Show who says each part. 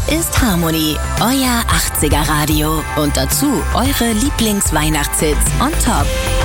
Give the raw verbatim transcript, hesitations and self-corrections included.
Speaker 1: ist Harmony, euer achtziger Radio. Und dazu eure Lieblings-Weihnachtshits on top.